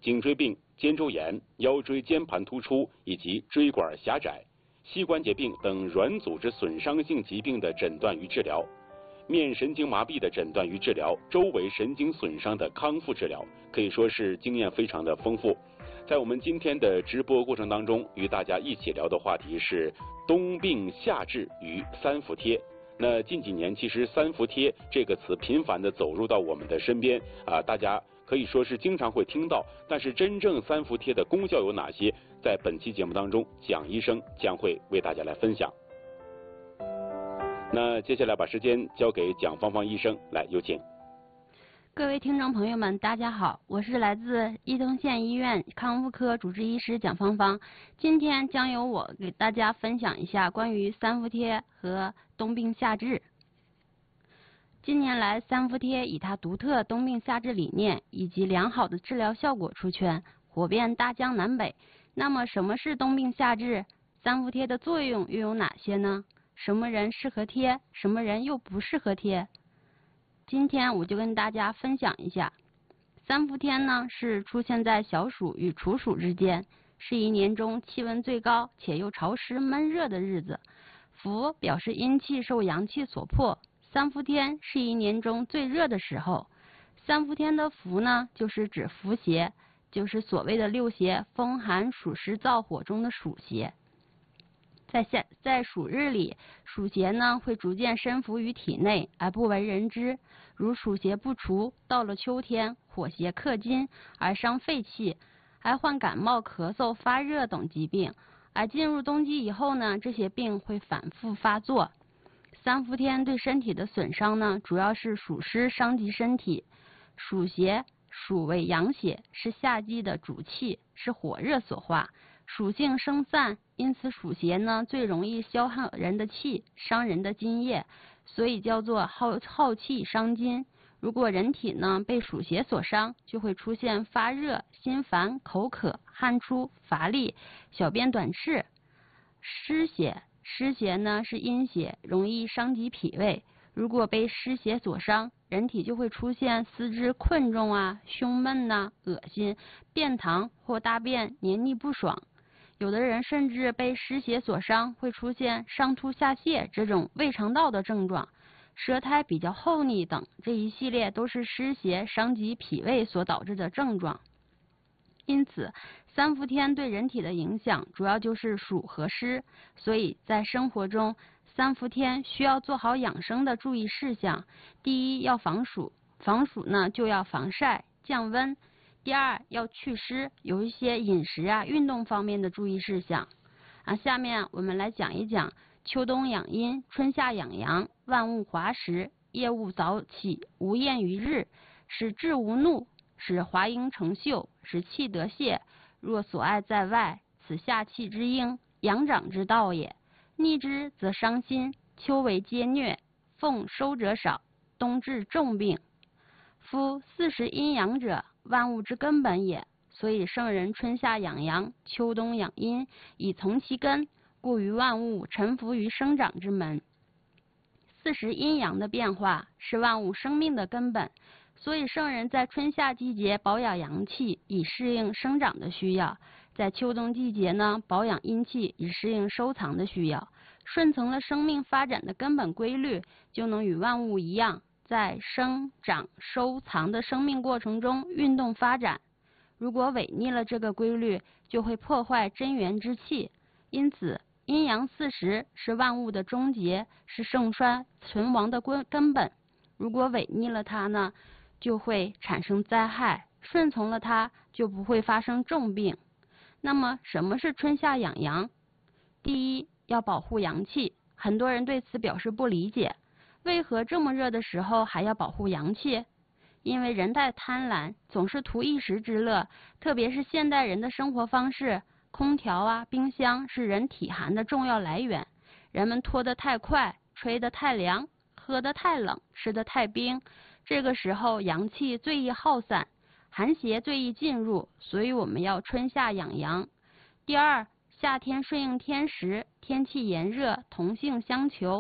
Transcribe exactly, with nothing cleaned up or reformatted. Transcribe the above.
颈椎病、肩周炎、腰椎间盘突出以及椎管狭窄、膝关节病等软组织损伤性疾病的诊断与治疗，面神经麻痹的诊断与治疗，周围神经损伤的康复治疗，可以说是经验非常的丰富。在我们今天的直播过程当中，与大家一起聊的话题是冬病夏治与三伏贴。那近几年，其实三伏贴这个词频繁的走入到我们的身边啊，大家可以说是经常会听到。但是真正三伏贴的功效有哪些？在本期节目当中，蒋医生将会为大家来分享。那接下来把时间交给蒋芳芳医生，来有请。 各位听众朋友们，大家好，我是来自伊东县医院康复科主治医师蒋芳芳。今天将由我给大家分享一下关于三伏贴和冬病夏治。近年来，三伏贴以它独特冬病夏治理念以及良好的治疗效果出圈，火遍大江南北。那么，什么是冬病夏治？三伏贴的作用又有哪些呢？什么人适合贴，什么人又不适合贴？今天我就跟大家分享一下，三伏天呢是出现在小暑与处暑之间，是一年中气温最高且又潮湿闷热的日子。伏表示阴气受阳气所迫，三伏天是一年中最热的时候。三伏天的伏呢，就是指伏邪，就是所谓的六邪：风寒暑湿燥火中的暑邪。在夏在暑日里，暑邪呢会逐渐深伏于体内而不为人知。如暑邪不除，到了秋天，火邪克金而伤肺气，还患感冒、咳嗽、发热等疾病。而进入冬季以后呢，这些病会反复发作。三伏天对身体的损伤呢，主要是暑湿伤及身体。暑邪暑为阳邪，是夏季的主气，是火热所化。属性生散，因此暑邪呢最容易消耗人的气，伤人的津液，所以叫做耗耗气伤津。如果人体呢被暑邪所伤，就会出现发热、心烦、口渴、汗出、乏力、小便短赤。湿邪，湿邪呢是阴邪，容易伤及脾胃。如果被湿邪所伤，人体就会出现四肢困重啊、胸闷呐、恶心、便溏或大便黏腻不爽。有的人甚至被湿邪所伤，会出现上吐下泻这种胃肠道的症状，舌苔比较厚腻等，这一系列都是湿邪伤及脾胃所导致的症状。因此，三伏天对人体的影响主要就是暑和湿，所以在生活中，三伏天需要做好养生的注意事项。第一，要防暑，防暑呢就要防晒、降温。第二，要祛湿，有一些饮食啊、运动方面的注意事项。啊，下面我们来讲一讲秋冬养阴，春夏养阳，万物华实，夜勿早起，无厌于日，使志无怒，使华英成秀，使气得泄。若所爱在外，此夏气之应，阳长之道也。逆之则伤心，秋为皆疟，奉收者少，冬至重病。夫四时阴阳者，万物之根本也。所以圣人春夏养阳，秋冬养阴，以从其根，故于万物臣服于生长之门。四时阴阳的变化是万物生命的根本，所以圣人在春夏季节保养阳气，以适应生长的需要；在秋冬季节呢，保养阴气，以适应收藏的需要。顺从了生命发展的根本规律，就能与万物一样，在生长收藏的生命过程中运动发展。如果违逆了这个规律，就会破坏真元之气。因此，阴阳四时是万物的终结，是盛衰存亡的根本。如果违逆了它呢，就会产生灾害；顺从了它，就不会发生重病。那么，什么是春夏养阳？第一，要保护阳气。很多人对此表示不理解，为何这么热的时候还要保护阳气？因为人太贪婪，总是图一时之乐，特别是现代人的生活方式，空调啊、冰箱是人体寒的重要来源。人们拖得太快，吹得太凉，喝得太冷，吃得太冰，这个时候阳气最易耗散，寒邪最易进入，所以我们要春夏养阳。第二，夏天顺应天时，天气炎热，同性相求。